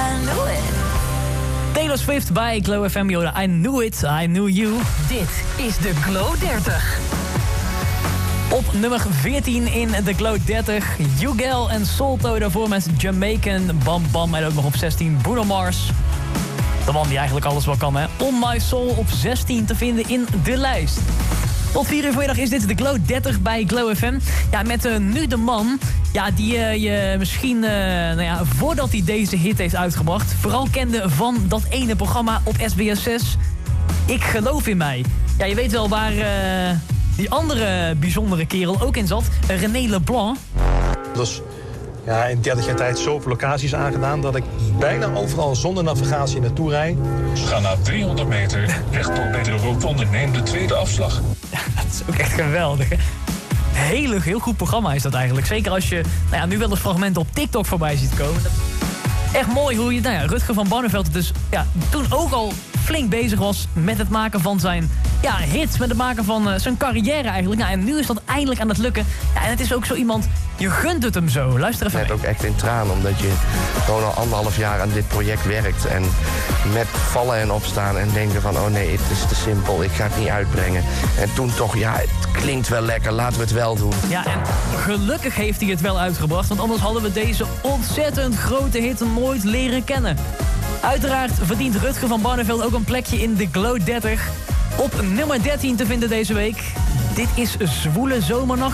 knew it. Taylor Swift bij Glow FM. I knew it, I knew you. Dit is de Glow 30. Op nummer 14 in de Glow 30. Hugel en Solto daarvoor met Jamaican Bam Bam. En ook nog op 16 Bruno Mars. De man die eigenlijk alles wel kan, hè. On My Soul op 16 te vinden in de lijst. Tot 4 uur vanmiddag is dit de Glow 30 bij Glow FM. Ja, met nu de man die je misschien, voordat hij deze hit heeft uitgebracht... vooral kende van dat ene programma op SBS 6. Ik geloof in mij. Ja, je weet wel waar die andere bijzondere kerel ook in zat. René Leblanc. Dus ja, in 30 jaar tijd zoveel locaties aangedaan... dat ik bijna overal zonder navigatie naartoe rijd. Ga na 300 meter rechtop bij de rotonde, neem de tweede afslag. Dat is ook echt geweldig, hè? Heel goed programma is dat eigenlijk. Zeker als je nu wel eens fragmenten op TikTok voorbij ziet komen. Dat is echt mooi hoe je, Rutger van Barneveld dus toen ook al flink bezig was met het maken van zijn hits. Met het maken van zijn carrière eigenlijk. En nu is dat eindelijk aan het lukken. Ja, en het is ook zo iemand, je gunt het hem zo. Luister even Net ook echt in tranen, omdat je gewoon al 1,5 jaar aan dit project werkt. En met vallen en opstaan en denken van, oh nee, het is te simpel, ik ga het niet uitbrengen. En toen toch, het klinkt wel lekker, laten we het wel doen. Ja, en gelukkig heeft hij het wel uitgebracht, want anders hadden we deze ontzettend grote hit nooit leren kennen. Uiteraard verdient Rutger van Barneveld ook een plekje in de Glow 30. Op nummer 13 te vinden deze week. Dit is Zwoele Zomernacht.